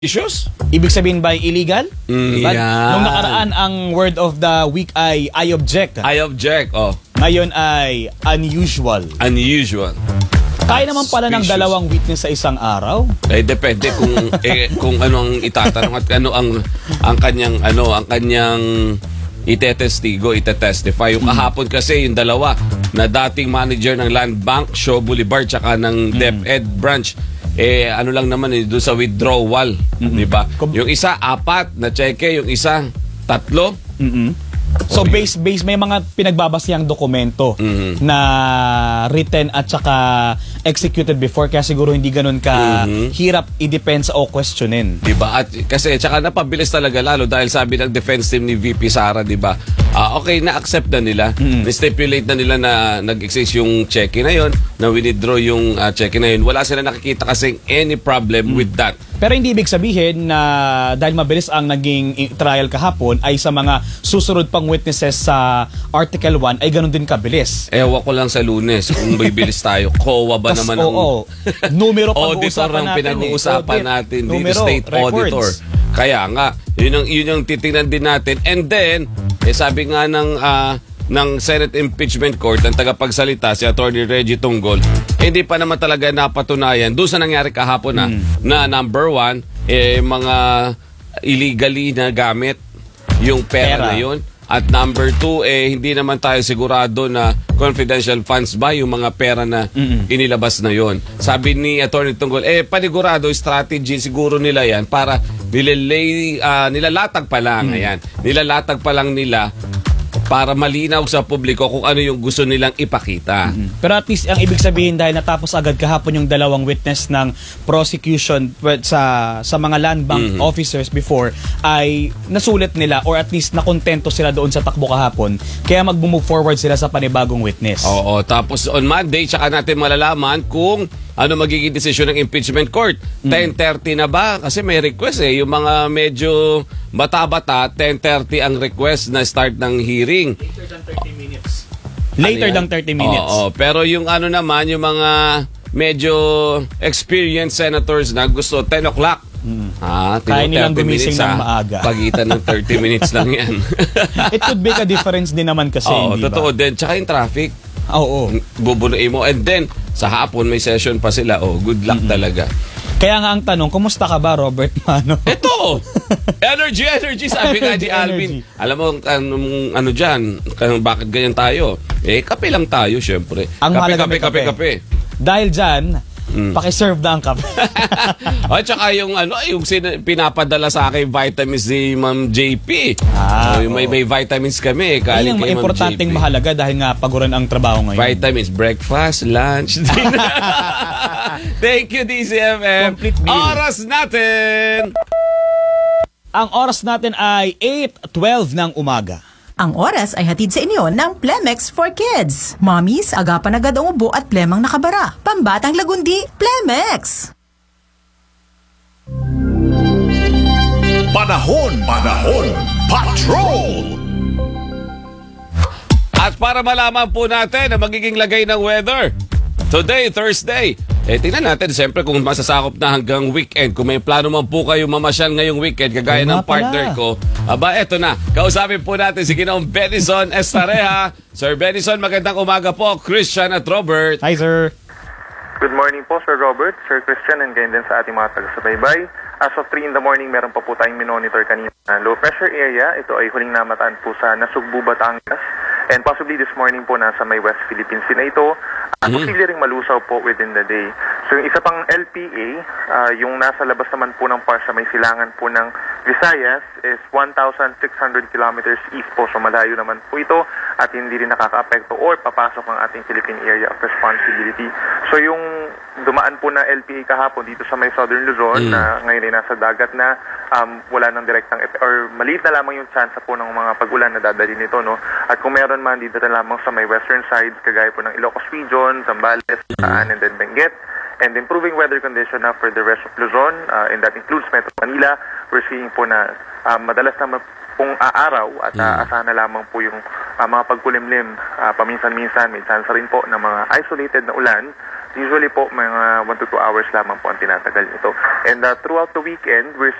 Issues? Ibig sabihin ba illegal? Diba? Yan. Nung nakaraan, ang word of the week ay I object. I object. Oh, Ngayon ay unusual. unusual. Kaya naman pala ng Suspicious. dalawang witness sa isang araw. Depende kung kung ano ang itatanong at ano ang kanyang itetestify. Yung kahapon kasi yung dalawa na dating manager ng Land Bank, Shaw Boulevard, tsaka ng DepEd branch, ano lang naman doon sa withdrawal, di ba? Yung isa 4 na cheque, yung isa 3. So base may mga pinagbabasihang dokumento na written at saka executed before, kaya siguro hindi ganun ka hirap i-depensa o questionin. Diba? At kasi tsaka napabilis talaga lalo dahil sabi ng defense team ni VP Sara, diba? Okay, na-accept na nila. Na-stipulate na nila na nag-exist yung cheque na yon, na withdraw yung cheque na yun. Wala sila nakikita kasing any problem with that. Pero hindi ibig sabihin na dahil mabilis ang naging trial kahapon ay sa mga susunod pang witnesses sa Article 1 ay ganun din kabilis. Ewan ko lang sa Lunes kung bibilis tayo. COA ba naman ang numero auditor pag-uusapan ang natin. pinag-uusapan natin dito, Numero, state records. auditor. Kaya nga, yun yung titingnan din natin. And then, sabi nga ng Senate Impeachment Court, ang tagapagsalita, si Attorney Reggie Tunggol, hindi pa naman talaga napatunayan doon sa nangyari kahapon na number 1, mga illegally na gamit yung pera na yun. At number 2, hindi naman tayo sigurado na confidential funds ba yung mga pera na inilabas na yon. Sabi ni Attorney Tunggol, panigurado strategy siguro nila yan para nilalatag pa lang. Ayan. Nilalatag pa lang nila para malinaw sa publiko kung ano yung gusto nilang ipakita. Pero at least ang ibig sabihin, dahil natapos agad kahapon yung dalawang witness ng prosecution sa mga land bank officers before, ay nasulit nila or at least nakontento sila doon sa takbo kahapon, kaya mag-move forward sila sa panibagong witness. Oo, tapos on Monday tsaka natin malalaman kung ano magiging desisyon ng impeachment court. 10:30 na ba? Kasi may request yung mga medyo bata-bata, 10:30 ang request na start ng hearing. Later than 30 minutes. Later than 30 minutes. Oo, pero yung naman, yung mga medyo experienced senators na gusto 10 o'clock. Kaya nilang gumising ng maaga. Pagitan ng 30 minutes lang yan. It could make a difference din naman kasi, hindi ba? Totoo din. Tsaka yung traffic. Oo. Bubunuin mo. And then, sa hapon may session pa sila. Good luck talaga. Kaya nga ang tanong, kumusta ka ba, Robert Mano? Ito! Energy, sabi nga ni Alvin. Alam mo, dyan, bakit ganyan tayo? Kape lang tayo, syempre. Ang mahalaga may kape. Dahil dyan, pakiserve na ang kape. At saka yung pinapadala sa akin vitamins ni Ma'am JP. May vitamins kami. Yan ang importanteng mahalaga dahil nga paguran ang trabaho ngayon. Vitamins, breakfast, lunch, dinner. Thank you, DCFM. Complete meal. Oras natin! Ang oras natin ay 8:12 ng umaga. Ang oras ay hatid sa inyo ng Plemex for Kids. Mommies, agapan agad ang ubo at plemang nakabara. Pambatang lagundi, Plemex! Panahon, Patrol! At para malaman po natin ang magiging lagay ng weather today, Thursday, tingnan natin siyempre kung masasakop na hanggang weekend. Kung may plano man po kayo mamasyal ngayong weekend, kagaya ng partner ko, eto na. Kausapin po natin si Ginoong Benison Estareja. Sir Benison, magandang umaga po. Christian at Robert. Hi, sir. Good morning po, Sir Robert, Sir Christian, and gayon din sa ating mga taga-subaybay. As of 3 in the morning, meron pa po tayong minonitor kanina na low pressure area. Ito ay huling namataan po sa Nasugbu, Batangas. And possibly this morning po nasa may West Philippines Sea na ito. Posible ring malusaw po within the day. So yung isa pang LPA, yung nasa labas naman po ng par sa may silangan po ng Visayas is 1,600 kilometers east po. So malayo naman po ito at hindi rin nakaka-apekto or papasok ang ating Philippine Area of Responsibility. So yung dumaan po na LPA kahapon dito sa may Southern Luzon na ngayon ay nasa dagat na, wala nang direktang or maliit na lamang yung chance po ng mga pag-ulan na dadali nito, no? At kung meron man dito na lamang sa may western sides, kagaya po ng Ilocos Region, Zambales, Saan, and then Benguet, and improving weather condition na for the rest of Luzon, and that includes Metro Manila. We're seeing po na madalas naman pong aaraw at asahan na lamang po yung mga pagkulimlim, paminsan-minsan may chance rin po ng mga isolated na ulan Usually po, mga 1 to 2 hours lamang po ang tinatagal ito. And throughout the weekend, we're